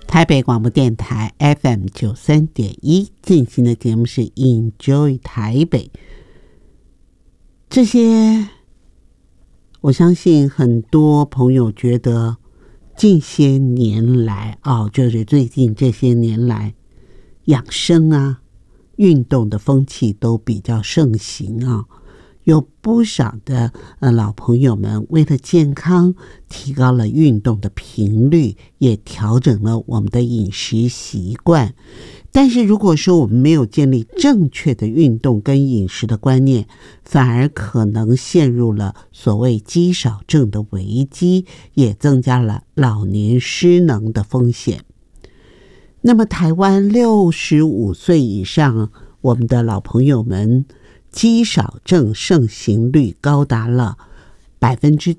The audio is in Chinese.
台北广播电台 FM93.1 进行的节目是 Enjoy 台北。这些我相信很多朋友觉得近些年来就是最近这些年来养生啊运动的风气都比较盛行啊，有不少的老朋友们为了健康提高了运动的频率，也调整了我们的饮食习惯。但是如果说我们没有建立正确的运动跟饮食的观念，反而可能陷入了所谓肌少症的危机，也增加了老年失能的风险。那么台湾65岁以上我们的老朋友们肌少症盛行率高达了